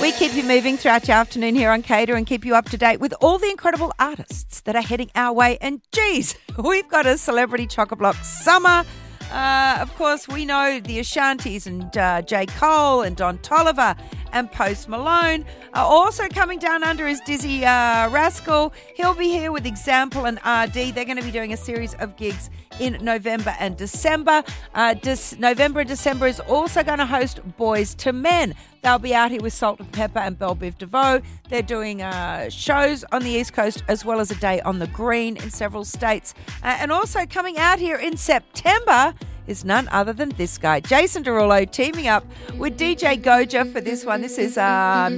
We keep you moving throughout your afternoon here on Cater and keep you up to date with all the incredible artists that are heading our way. And geez, we've got a Celebrity Chock-a-Block summer. Of course, we know the Ashantis and J. Cole and Don Toliver and Post Malone. Also coming down under is Dizzy Rascal. He'll be here with Example and RD. They're going to be doing a series of gigs in November and December. November and December is also going to host Boys to Men. They'll be out here with Salt and Pepper and Belle Biv DeVoe. They're doing shows on the East Coast as well as a day on the Green in several states. And also coming out here in September is none other than this guy, Jason Derulo, teaming up with DJ Goja for this one. This is